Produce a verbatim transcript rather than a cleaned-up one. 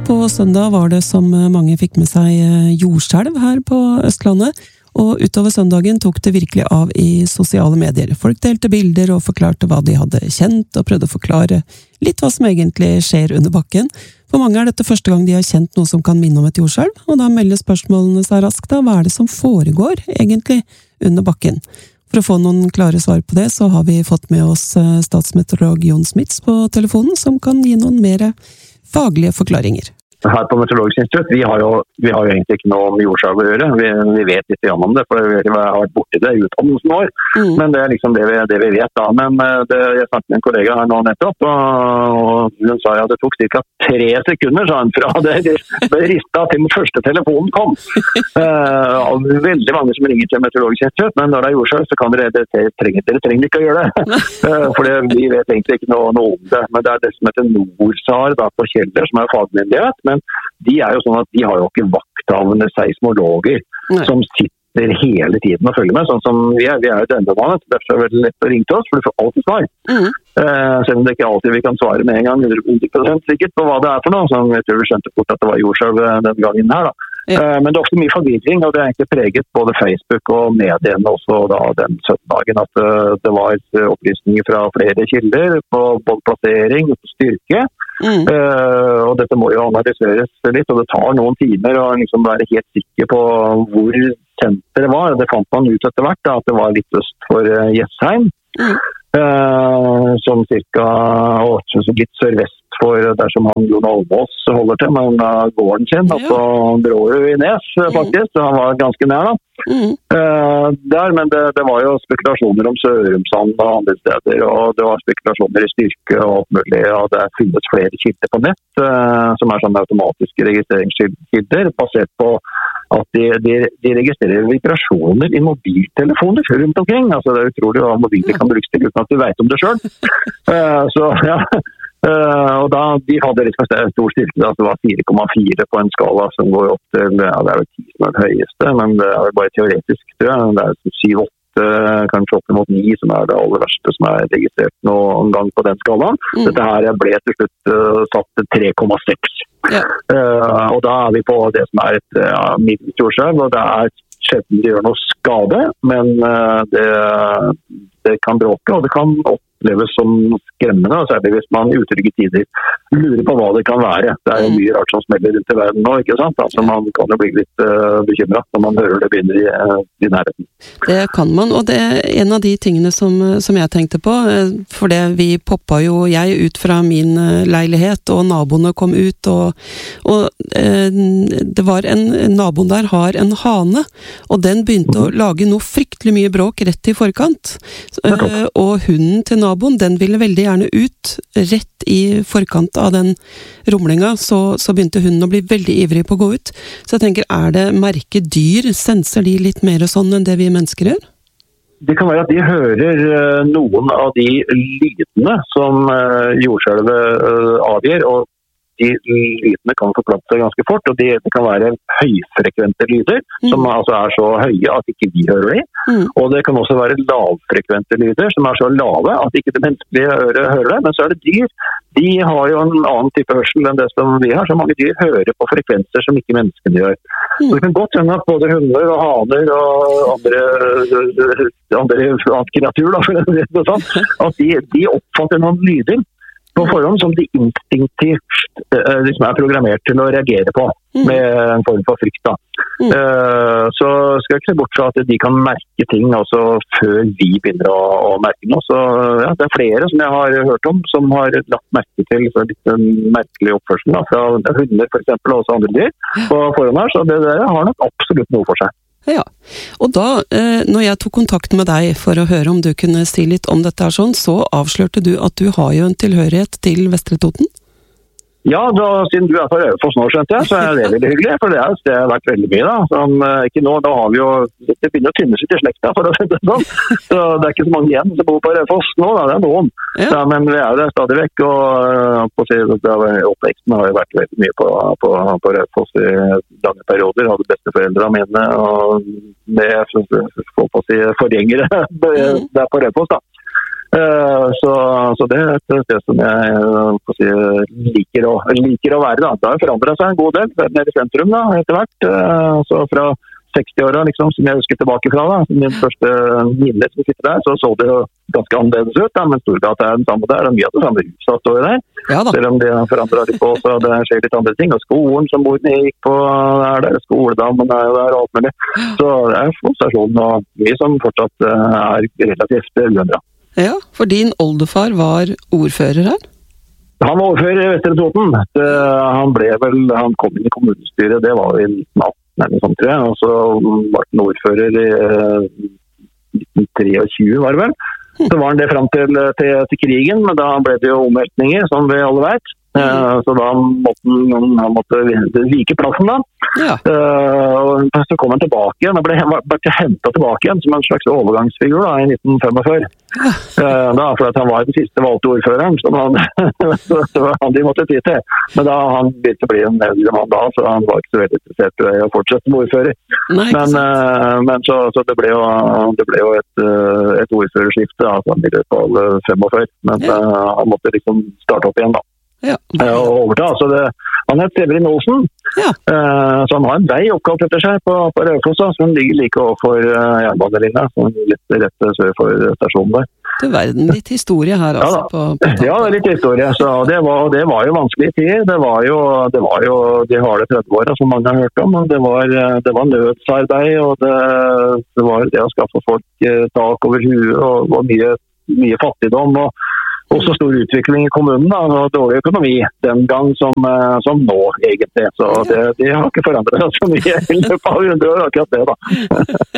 På søndag var det som mange fikk med seg jordskjelv her på Østlandet, og utover søndagen tok det virkelig av i sosiale medier. Folk delte bilder og forklarte hva de hadde kjent, og prøvde å forklare litt hva som egentlig skjer under bakken. For mange er dette første gang de har kjent noe som kan minne om et jordskjelv, og da melder spørsmålene seg raskt da, hva er det som foregår egentlig under bakken? For å få noen klare svar på det, så har vi fått med oss statsmeteorolog Jon Smits på telefonen, som kan gi noen mer faglige forklaringer. Her på Meteorologisk institutt, vi har jo, vi har jo egentlig ikke noe med jordskjelv å gjøre. Vi, vi vet litt om det, for vi har vært borti det i utdannelsen vår. Mm. Men det er liksom det vi, det vi vet da. Men det, jeg snakket med en kollega her nå nettopp, og hun sa at det tok cirka tre sekunder, sa hun, fra det ble ristet til den første telefonen kom. uh, veldig mange som ringer til Meteorologisk institutt, men når det er jordskjelv, så kan dere, dere, trenger, dere trenger ikke å gjøre det. uh, for det, vi vet egentlig ikke noe, noe om det. Men det er det som heter NORSAR da, på Kjeller, som er fagmyndighet. Men de er jo sånn at de har jo ikke vakthavende seismologer Nei. Som sitter hele tiden og følger med, sånn som vi er. Vi er jo døgnbemannet, derfor er det veldig lett å ringe til oss, for du får alltid svar. Mm. Uh, selv om det ikke alltid vi kan svare med en gang, hundre prosent sikkert på hva det er for noe. Så jeg tror vi skjønte fort at det var jordskjelv den gangen her da. Ja. Uh, men det er ofte mye forvirring, og det er egentlig preget både Facebook og mediene også da den søndagen, at uh, det var opplysninger fra flere kilder på både plassering og styrke. Mm. Uh, og dette må jo analyseres litt, og det tar noen timer å liksom være helt sikker på hvor senteret var. Det fant man ut etter hvert da, at det var litt øst for uh, Jessheim. Mm. Uh, som cirka å, litt sørvest for der som han Jon Almås holder til, men uh, gården sin, ja. Altså Brårud i Nes faktisk, så han var ganske nær da. Mm. Uh, der, men det, det var jo spekulasjoner om Sørumsand og andre steder, og det var spekulasjoner i styrke og alt mulig, og det er funnet flere kilder på nett, uh, som er sånne automatiske registreringskilder, basert på at de, de, de registrerer vibrasjoner i mobiltelefoner rundt omkring. Altså det er utrolig hva mobiler kan brukes til uten at du vet om det selv. uh, så ja, uh, og da de hadde liksom en stor styrke, altså det var fire komma fire på en skala som går opp til, ja det er jo ti som er det høyeste, men det er jo bare teoretisk, tror jeg. Det er syv åtte, kanskje opp mot ni som er det aller verste som er registrert noen gang på den skalaen. Mm. Dette her ble til slutt uh, satt til tre komma seks. Yeah. Uh, og da er vi på det som er et uh, middels jordskjelv, og det er sjelden det gjør noe skade, men uh, det, det kan bråke, og det kan oppleves som skremmende, særlig hvis man i utrygge tider lurer på hva det kan være. Det er jo mye rart som smeller rundt i verden nå, ikke sant? Altså man kan jo bli litt uh, bekymret når man hører det begynner i, uh, i nærheten. Det kan man, og det er en av de tingene som, som jeg tenkte på, for det vi poppa jo jeg ut fra min leilighet, og naboene kom ut, og, og uh, det var en, naboen der har en hane, og den begynte mm-hmm. å lage noe fryktelig mye bråk rett i forkant, uh, og hunden til naboen, den ville veldig gjerne ut rett i forkant av den rumlinga, så, så begynte hunden å bli veldig ivrig på å gå ut. Så jeg tenker, er det merke dyr? Senser de litt mer sånn enn det vi mennesker gjør? Det kan være at de hører uh, noen av de lydene som uh, jordskjelvet uh, avgir, og de lydene kan forplante seg ganske fort, og de, det kan være høyfrekvente lyder, mm. som altså er så høye at ikke vi hører det. Mm. Og det kan også være lavfrekvente lyder, som er så lave at ikke det menneskelige øret hører det. Men så er det dyr. De har jo en annen type hørsel enn det som vi har, så mange dyr hører på frekvenser som ikke menneskene gjør. Mm. Så det kan godt hende at både hunder og haner og andre, andre kreatur, da, for det er sånn, at de, de oppfatter noen lyder på forhånd som de instinktivt uh, liksom er programmert til å reagere på mm. med en form for frykt da. Mm. Uh, så skal jeg ikke se bort fra at de kan merke ting også før vi begynner å, å merke noe. Så ja, det er flere som jeg har hørt om som har lagt merke til så litt merkelig oppførsel da, fra hunder for eksempel og også andre dyr på forhånd her, så det der har nok absolutt noe for seg. Ja, og da, når jeg tok kontakt med deg for å høre om du kunne si litt om dette her sånn, så avslørte du at du har jo en tilhørighet til Vestre Toten? Ja, da, siden du er på Raufoss nå, skjønte jeg, så er det veldig hyggelig, for det har det har vært veldig mye da. Som, ikke nå, da har vi jo, det begynner å tynne seg til slekta, for å si det sånn. Så det er ikke så mange igjen som bor på Raufoss nå, da, det er noen. Ja. Ja, men vi er jo der stadig vekk, og på å si, oppveksten har jo vært veldig mye på, på, på Raufoss i lange perioder. Jeg hadde besteforeldrene mine, og med, for å si, forgjengere der på Raufoss da. Uh, så, så det er et sted som jeg uh, si, liker, å, liker å være. Da. Det har forandret seg en god del nede i sentrum da, etter hvert. Uh, så fra seksti-åra, liksom, som jeg husker tilbake fra, da, min første minne som sitter der, så så det jo ganske annerledes ut, da, men Storgata er den samme der, og mye av det samme huset står der. Ja, selv om de har forandret litt på, så det skjer litt andre ting, og skolen som bordene gikk på, er der, skoledammen er jo der, og alt mulig. Så det er stasjonen og mye som fortsatt uh, er relativt uendret. Ja, for din oldefar var ordfører her? Han var ordfører i Vestre Toten. Det, han ble vel, han kom inn i kommunestyret, det var jo i nitten atten eller sånt, tror jeg, og så var han ordfører i uh, nitten tjuetre, var det vel. Så var han det frem til, til, til krigen, men da ble det jo omveltninger, som vi alle vet. Uh, så da måtte han, han måtte vike plassen da. Ja. Uh, og så kom han tilbake igjen, han ble, ble hentet tilbake igjen som en slags overgangsfigur da, i nitten femogfyrre. Ja. Uh, da, for at han var den siste valgte ordføreren, som han, så han de måtte tid til. Men da han begynte å bli en eldre mann da, så han var ikke så veldig interessert i å fortsette med ordfører. Nei, men uh, men så, så det ble jo, det ble jo et, et ordførerskifte da, altså, i løpet av femogfyrre. Men ja. uh, han måtte liksom starte opp igjen da. Ja. Og overta, så det, han het Severin Olsen, ja. uh, så han har en vei oppkalt etter seg på, på Raufoss, som ligger like overfor uh, jernbanelinja, litt rett sør for stasjonen der. Det er verden litt historie her, altså. Ja, på, på ja, det er litt historie, så det var, det var jo vanskelige tider, det var jo, det var jo de harde tretti-åra som mange har hørt om, men det var, det var nødsarbeid, og det, det var det å skaffe folk uh, tak over huet, og, og mye, mye fattigdom, og også stor utvikling i kommunen, da, og dårlig økonomi den gang som, som nå, egentlig. Så det, de har ikke forandret så mye i løpet av hundre år, akkurat det, da.